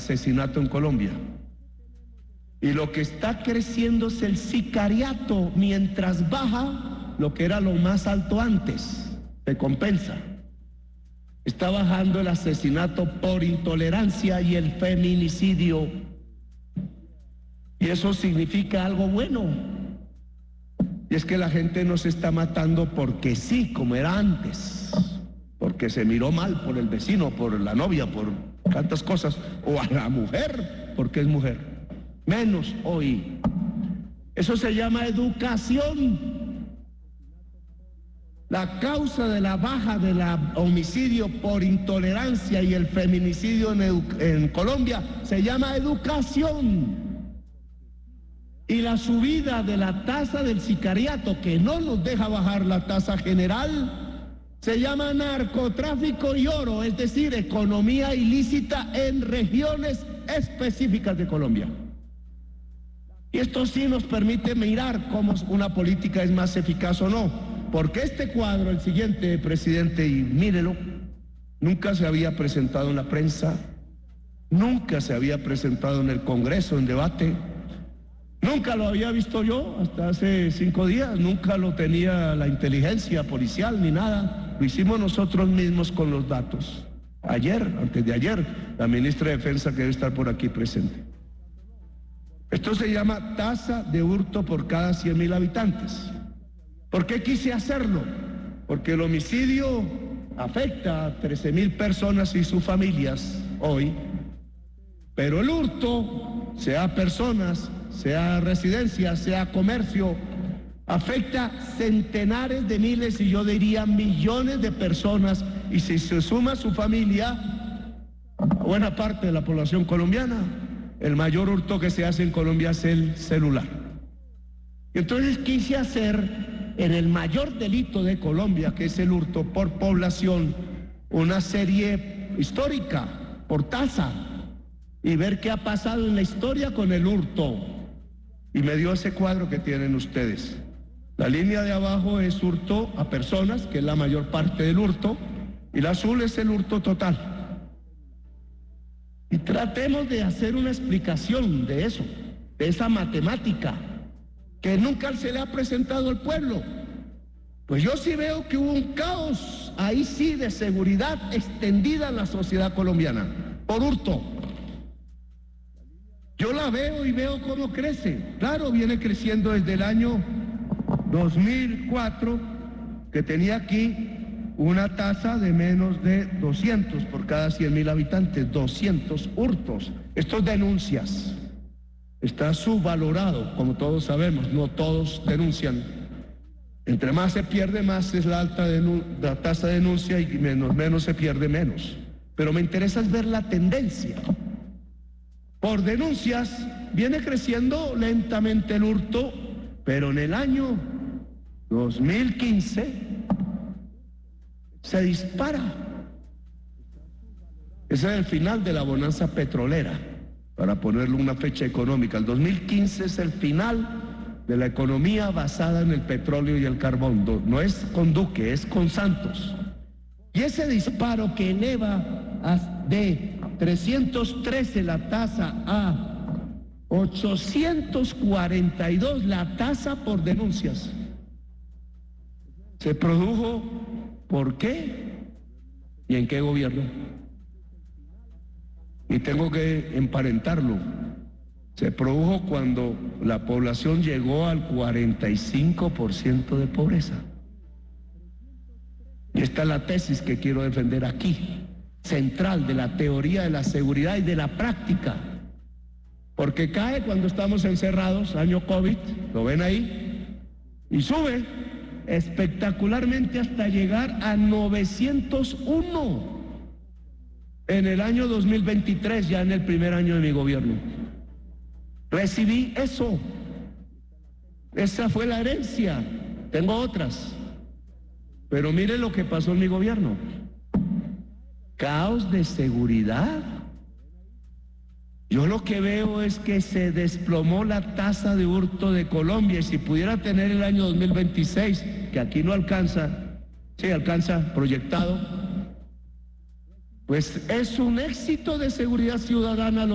asesinato en Colombia. Y lo que está creciendo es el sicariato, mientras baja lo que era lo más alto antes, se compensa. Está bajando el asesinato por intolerancia y el feminicidio. Y eso significa algo bueno. Y es que la gente no se está matando porque sí, como era antes, porque se miró mal por el vecino, por la novia, por tantas cosas, o a la mujer, porque es mujer. Menos hoy. Eso se llama educación. La causa de la baja del homicidio por intolerancia y el feminicidio en Colombia se llama educación. Y la subida de la tasa del sicariato, que no nos deja bajar la tasa general, se llama narcotráfico y oro, es decir, economía ilícita en regiones específicas de Colombia. Y esto sí nos permite mirar cómo una política es más eficaz o no. Porque este cuadro, el siguiente, presidente, y mírelo, nunca se había presentado en la prensa, nunca se había presentado en el Congreso en debate, nunca lo había visto yo hasta hace 5 días, nunca lo tenía la inteligencia policial ni nada, lo hicimos nosotros mismos con los datos. Ayer, antes de ayer, la ministra de Defensa que debe estar por aquí presente. Esto se llama tasa de hurto por cada 100.000 habitantes. ¿Por qué quise hacerlo? Porque el homicidio afecta a 13.000 personas y sus familias hoy, pero el hurto, sea personas, sea residencias, sea comercio, afecta centenares de miles y yo diría millones de personas, y si se suma a su familia, a buena parte de la población colombiana, el mayor hurto que se hace en Colombia es el celular. Entonces quise hacer en el mayor delito de Colombia, que es el hurto por población, una serie histórica por tasa y ver qué ha pasado en la historia con el hurto. Y me dio ese cuadro que tienen ustedes. La línea de abajo es hurto a personas, que es la mayor parte del hurto, y la azul es el hurto total. Y tratemos de hacer una explicación de eso, de esa matemática, que nunca se le ha presentado al pueblo. Pues yo sí veo que hubo un caos, ahí sí, de seguridad extendida en la sociedad colombiana, por hurto. Yo la veo y veo cómo crece. Claro, viene creciendo desde el año 2004, que tenía aquí una tasa de menos de 200 por cada 100.000 habitantes, 200 hurtos. Estos denuncias. Está subvalorado, como todos sabemos, no todos denuncian. Entre más se pierde, más es la tasa de denuncia, y menos se pierde, menos. Pero me interesa es ver la tendencia. Por denuncias viene creciendo lentamente el hurto, pero en el año 2015 se dispara. Ese es el final de la bonanza petrolera, para ponerle una fecha económica. El 2015 es el final de la economía basada en el petróleo y el carbón. No es con Duque, es con Santos. Y ese disparo que eleva de 313 la tasa a 842 la tasa por denuncias, se produjo ¿por qué? ¿Y en qué gobierno? Y tengo que emparentarlo. Se produjo cuando la población llegó al 45% de pobreza. Y esta es la tesis que quiero defender aquí, central de la teoría de la seguridad y de la práctica. Porque cae cuando estamos encerrados, año COVID, lo ven ahí, y sube espectacularmente hasta llegar a 901. En el año 2023, ya en el primer año de mi gobierno, recibí eso. Esa fue la herencia. Tengo otras. Pero mire lo que pasó en mi gobierno. Caos de seguridad. Yo lo que veo es que se desplomó la tasa de hurto de Colombia, y si pudiera tener el año 2026, que aquí no alcanza, sí alcanza, proyectado, pues es un éxito de seguridad ciudadana.